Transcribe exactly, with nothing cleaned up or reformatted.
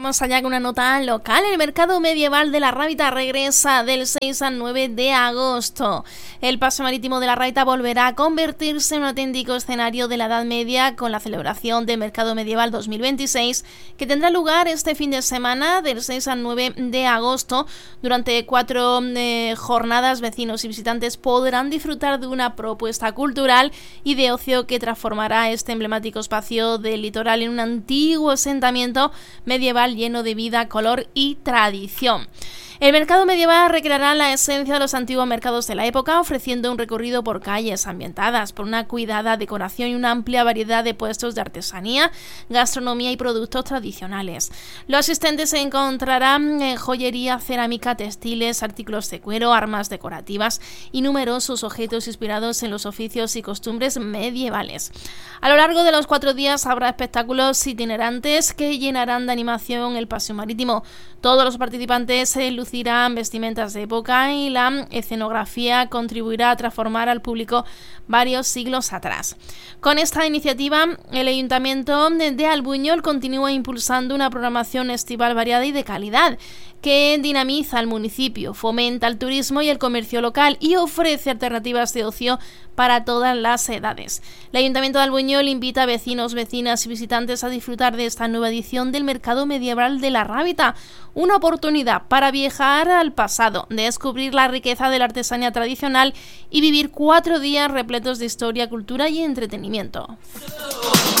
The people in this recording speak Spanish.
Vamos allá con una nota local. El mercado medieval de la Rábita regresa del seis al nueve de agosto. El Paseo Marítimo de la Rábita volverá a convertirse en un auténtico escenario de la Edad Media con la celebración del Mercado Medieval dos mil veintiséis, que tendrá lugar este fin de semana del seis al nueve de agosto. Durante cuatro eh, jornadas, vecinos y visitantes podrán disfrutar de una propuesta cultural y de ocio que transformará este emblemático espacio del litoral en un antiguo asentamiento medieval lleno de vida, color y tradición. El mercado medieval recreará la esencia de los antiguos mercados de la época, ofreciendo un recorrido por calles ambientadas por una cuidada decoración y una amplia variedad de puestos de artesanía, gastronomía y productos tradicionales. Los asistentes se encontrarán en joyería, cerámica, textiles, artículos de cuero, armas decorativas y numerosos objetos inspirados en los oficios y costumbres medievales. A lo largo de los cuatro días habrá espectáculos itinerantes que llenarán de animación el paseo marítimo. Todos los participantes se lucirán vestimentas de época y la escenografía contribuirá a transformar al público varios siglos atrás. Con esta iniciativa, el Ayuntamiento de Albuñol continúa impulsando una programación estival variada y de calidad que dinamiza el municipio, fomenta el turismo y el comercio local y ofrece alternativas de ocio para todas las edades. El Ayuntamiento de Albuñol invita a vecinos, vecinas y visitantes a disfrutar de esta nueva edición del Mercado Medieval de la Rábita, una oportunidad para viajar al pasado, descubrir la riqueza de la artesanía tradicional y vivir cuatro días repletos de historia, cultura y entretenimiento.